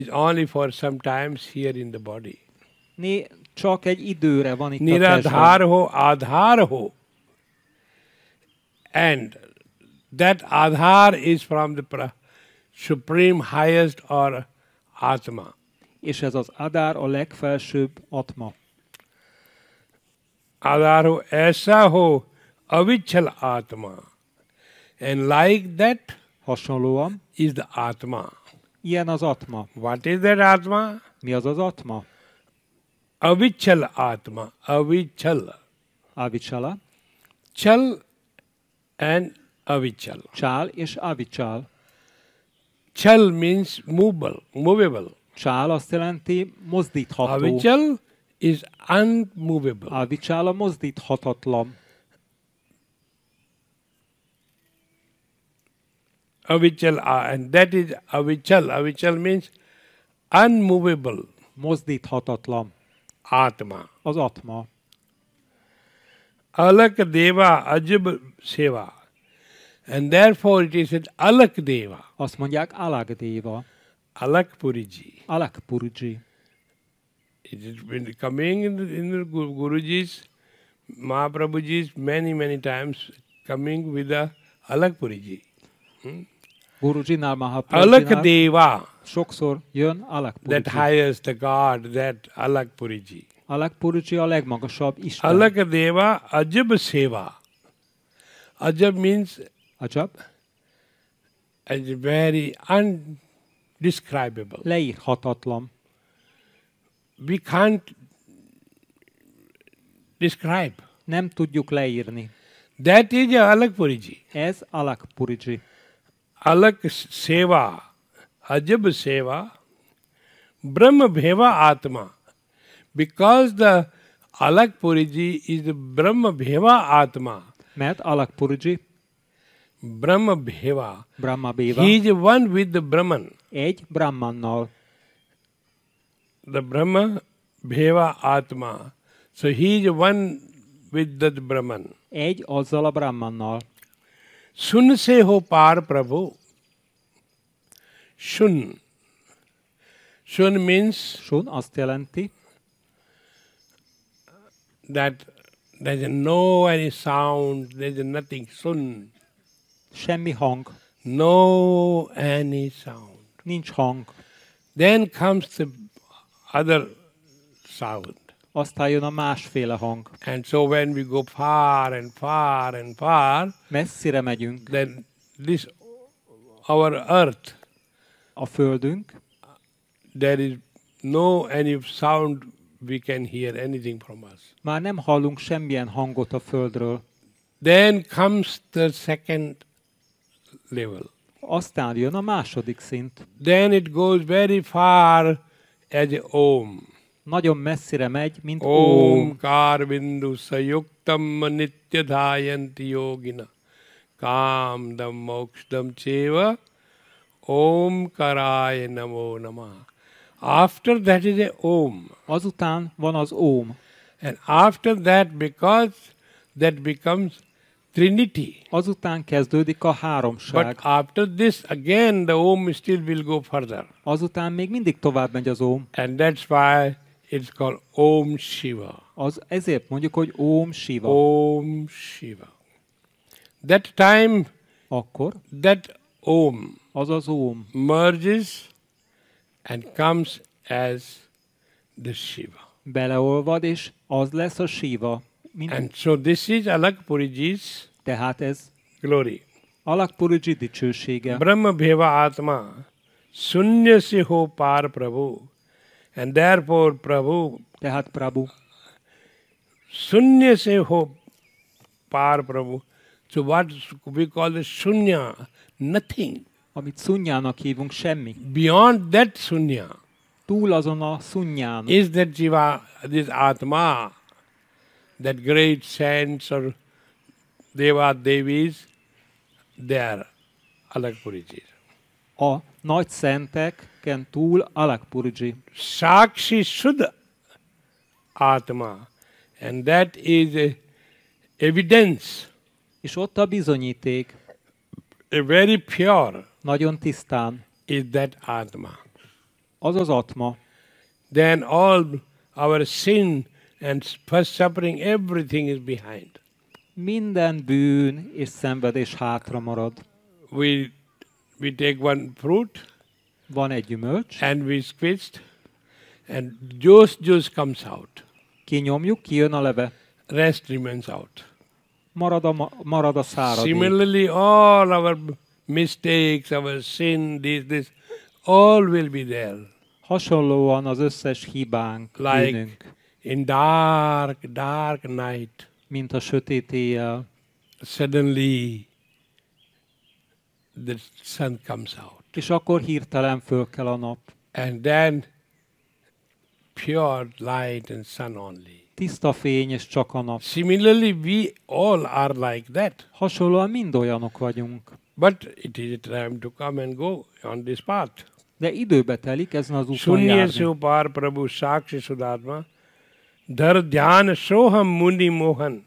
It's only for some times here in the body. Csak egy időre van itt a Niradharho adharho. And that adhar is from the supreme highest or Atma. És ez az Adár a legfelsőbb Atma. Adharho aisa ho avichal Atma. And like that Hasonlóan is the Atma. ilyen az Atma. What is that Atma? Mi az az Atma? Avichal Atma. Avichal. Avichala, Chal and avichal. Csál és Avicsál. Chal means movable. Csál azt jelenti mozdítható. Avichal is unmovable. Avicsál a mozdíthatatlan. Avichal, and that is avichal. Avichal means unmovable. Mozdíthatatlan. Atma. Az Atma. Alak Deva Ajab Seva. And therefore it is said Alak Deva. Azt mondják Alagdéva. Alak Puriji. Alakpurji. It has been coming in the Guruji's, Mahaprabhuji's many times coming with the Alak Puriji. Gurujinál, Alak Mahaprabhujinál Deva. sokszor jön That Alakpurji. highest, the God, that Alak Puriji. Alakpurji a legmagasabb Isten. Alak Deva Ajab Seva. Ajab means Ajab, as very undescribable. leírhatatlan. We can't describe. Nem tudjuk leírni. That is Alak Puriji. Ez Alakpurji. Alak Seva, Ajab Seva, Brahma Bheva Atma. Because the Alak Puriji is the Brahma Bheva Atma. Mert Alakpurji, Brahma Bheva. Brahma Béva, He is one with the Brahman. egy Brahmannal. The Brahma Bheva Atma. So he is one with the Brahman. Egy azzal a Brahmannal. Sun se ho par Prabhu. Shun. Shun means Sun azt jelenti, that there is no any sound, there is nothing. Sun. semmi hang, No any sound. nincs hang. Then comes the other sound. Aztán jön a másféle hang. And so when we go far and far and far, Messzire megyünk. then this, our earth, A Földünk, there is no any sound we can hear anything from us. már nem hallunk semmilyen hangot a Földről. Then comes the second level. Aztán jön a második szint. Then it goes very far as a Om. Nagyon messzire megy, mint Om Óm. Karvindu Sayuktam Nitya Dhayanti Yogina Kamdam Mokshadam Cheva Om Karaya Namo Namah. After that is a Om. Azután van az Óm. And after that, because that becomes Trinity. Azután kezdődik a háromság. But after this, again, the Om still will go further. Azután még mindig tovább megy az Óm. And that's why it's called Om Shiva. Ezért mondjuk, hogy Óm Siva. Om Shiva. That time, Akkor that Om az az Óm merges and comes as the Shiva. beleolvad, és az lesz a Siva. And so this is Alak Puriji's Tehát ez glory. Alakpurji dicsősége. Brahma Bheva Atma Sunya se ho par Prabhu. And therefore Prabhu Tehát Prabhu. Sunya se ho par Prabhu. So what we call the Sunya, nothing. Amit szunnyának hívunk, semmi. Beyond that Sunya Túl azon a szunnyán is that Jiva, this Atma, that great saints or Deva Devis, they are Alak Puriji. a nagy szenteken túl Alakpurji. Sakshi Shuddha Atma. And that is a evidence, És ott a bizonyíték, a very pure nagyon tisztán, is that Atma. az az atma, then all our sin and suffering, everything is behind. minden bűn és szenvedés hátra marad. We take one fruit Van egy gyümölcs, and we squeezed, and juice comes out. kinyomjuk, kijön a leve, Rest remains out. marad a száradék. Similarly, all our mistakes, our sin, this, all will be there. Hasonlóan az összes hibánk, Like bűnünk, in dark night, mint a sötét éjjel, suddenly the sun comes out. és akkor hirtelen fölkel a nap. And then pure light and sun only. Tiszta fény és csak a nap. Similarly, we all are like that. Hasonlóan mind olyanok vagyunk. But it is a time to come and go on this path. De időbe telik ezen az úton Shunye járni. Supar Prabhu Sakshi Sudhatma Dhar Dhyan Soham Muni Mohan.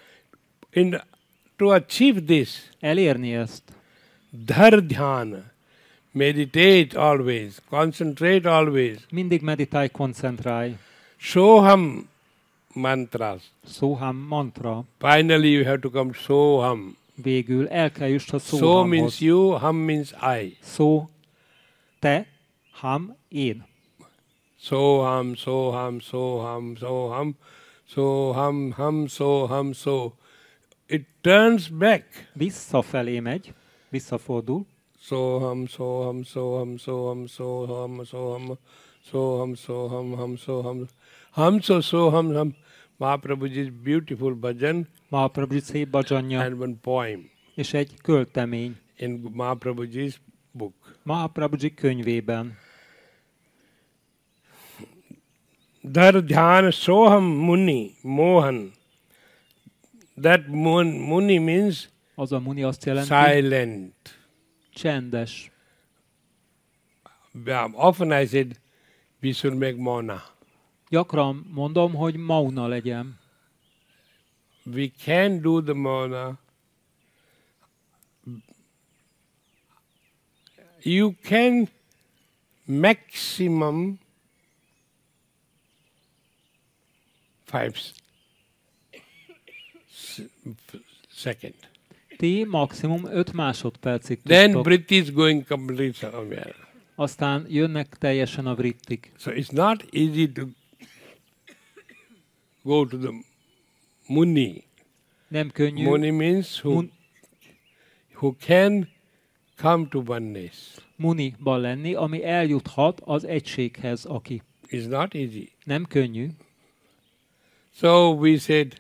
To achieve this, Elérni ezt, Dhar Dhyan, meditate always, concentrate always. mindig meditálj, koncentrálj. Soham mantras. Szóham mantra. Finally you have to come Soham. Végül el kell juss a So szóhamhoz. means you, Ham means I. Szó, te, ham, én. Soham, Soham, Soham, Soham, Soham, Ham, Soham, so. It turns back. Visszafelé megy, visszafordul. Soham, Soham, Soham, Soham, Soham, Soham, Soham, Soham, Ham, Soham, Ham, Soham, Ham. Mahaprabhuji's beautiful bhajan Mahaprabhu szép bhajanja and one poem és egy költemény. in Mahaprabhuji's book. Mahaprabhuji könyvében. Dhar Dhyan Soham Muni Mohan. That Muni means Az a muni azt jelenti, silent. csendes. Often I said we should make Mauna. Gyakran mondom, hogy mauna legyen. We can do the Mauna. You can maximum 5 seconds. Ti maximum 5 másodpercig Then tudtok. breath is going complete somewhere. Aztán jönnek teljesen a vrittik. So it's not easy to go to the Muni. Nem könnyű. Muni means who can come to oneness. Muniban lenni, ami eljuthat az egységhez, aki. It's not easy. Nem könnyű. So we said,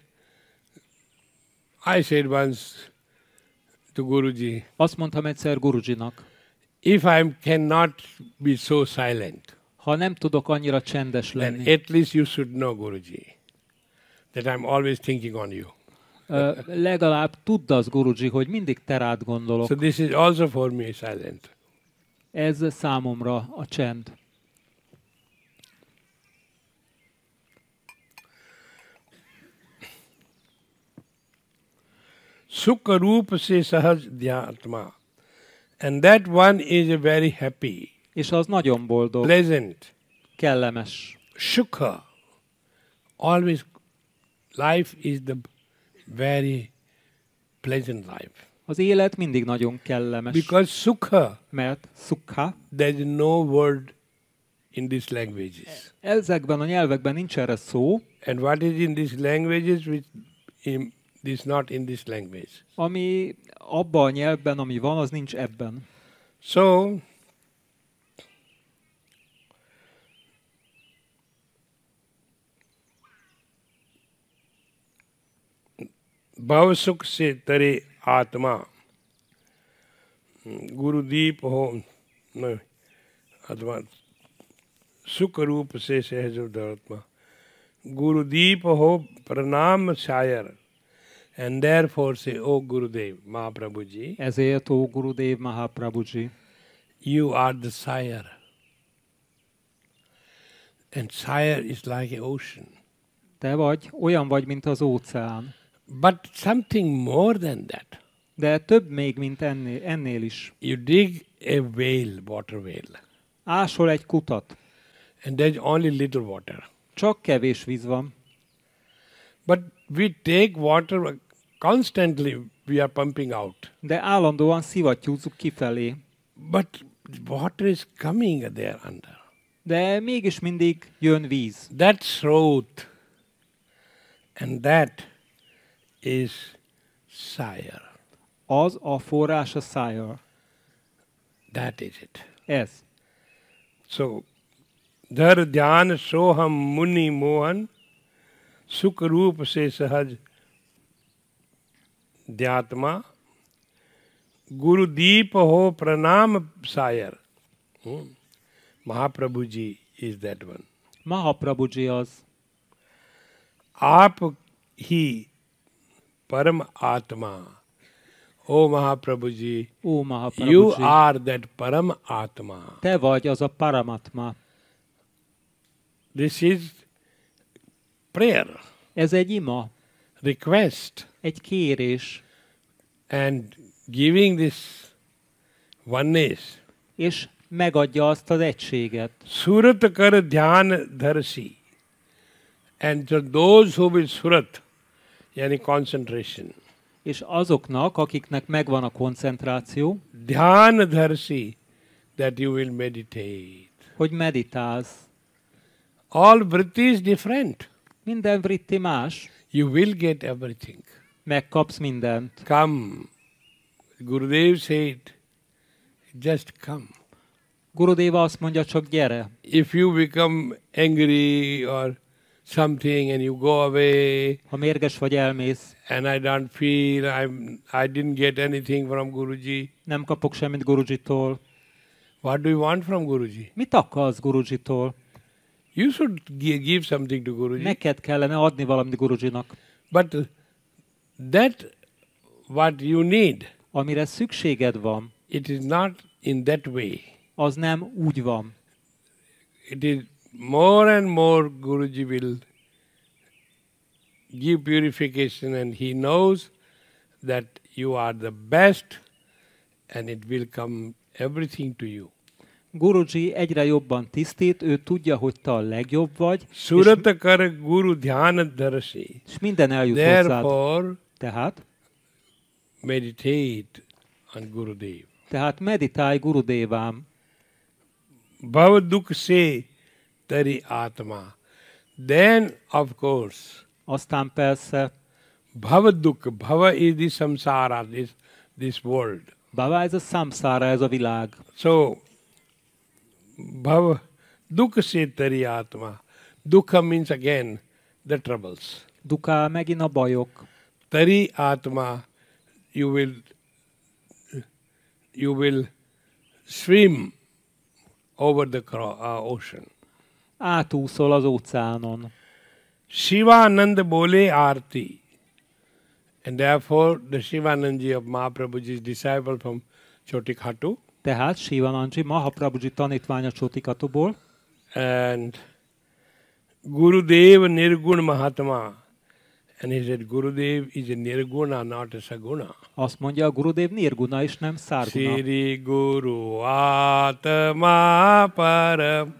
I said once to Guruji, Azt mondtam egyszer Gurujinak, if I cannot be so silent, ha nem tudok annyira csendes then lenni, at least you should know, Guruji, that I'm always thinking on you. legalább tudd az, Guruji, hogy mindig te rád gondolok. So this is also for me silent. Ez számomra a csend. Sukha Rupa se sahaj dhyatma. And that one is a very happy, És az nagyon boldog, pleasant. kellemes. Sukha. Always life is the very pleasant life. Az élet mindig nagyon kellemes. Because sukha, Mert sukha, there is no word in these languages. ezekben a nyelvekben nincs erre szó, And what is in these languages which is not in this language. ami abban a nyelvben, ami van, az nincs ebben. So, Bhav Sukh se tare Atma. Gurudeep ho no, Atma Sukh Roop se Sahaj Atma. Gurudeep ho Pranam Shayar. And therefore say, O Gurudev, Mahaprabhuji, Ezért, ó Gurudev Mahaprabhuji, you are the sire. And sire is like an ocean. te vagy, olyan vagy, mint az óceán. But something more than that. De több még, mint ennél is. You dig a whale, water whale. Ásol egy kutat, and there's only little water. Csak kevés víz van. But we take water constantly, we are pumping out. De állandóan szivattyúzzuk kifelé. But water is coming there under. De mégis mindig jön víz. That throat, and that is sire. Az a forrás a szájjal. That is it. Ez. So, dhar dhyan soham muni mohan sukh roop se sahaj dhyatma Guru Deep ho pranam sire. Mahaprabhu ji is that one. Mahaprabhuji az. आप ही परम आत्मा. Oh Mahaprabhu ji, Ó, you Mahaprabhuji. are that param atma. Te vagy az a Paramatma. This is prayer, Ez egy ima, request, egy kérés, and giving this oneness. és megadja azt az egységet. Surat kar dhyan dharsi. And so those who will surat, yani concentration, És azoknak, akiknek megvan a koncentráció, dhyan dharsi, that you will meditate. hogy meditálsz. All vritti is different. Minden vritti más, You will get everything. megkapsz mindent. Come. Gurudev said, just come. Gurudeva azt mondja, csak gyere. If you become angry or something and you go away Ha mérges vagy, elmész, and I don't feel I didn't get anything from Guruji. nem kapok semmit Gurujitól. What do you want from Guruji? Mit akarsz Gurujitól? You should give something to Guruji. Neked kellene adni valamit Gurujinak. But that what you need, Amire szükséged van, it is not in that way. az nem úgy van. It is more and more Guruji will give purification and he knows that you are the best and it will come everything to you. Guruji egyre jobban tisztít, ő tudja, hogy te a legjobb vagy, Surata kar Guru dhyana dharasi. és minden eljut hozzád. Therefore, Tehát meditate on Gurudev. Tehát meditálj Gurudevám. Bhava dukh se tari atma. Then, of course, Aztán persze, bhava dukh, bhava is the samsara, this world. bhava, ez a samsára, ez a világ. So, bhava dukh se tari atma. Dukha means again the troubles. Dukkha megint a bajok. Tari atma, you will swim over the ocean. Átúszol az óceánon. Shivanand bole arti. And therefore the Shivanandji of Mahaprabhuji's disciple from Chotikhatu. Tehát Shivanandji, Mahaprabhuji tanítványa Csotikatuból, And Gurudev Nirgun Mahatma. And he said Gurudev is a Nirguna, not a Saguna. azt mondja, a Gurudev Nirguna és nem Szárguna. Sri Guru Atma Param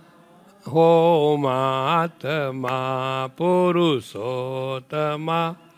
Hom Atma Purusottama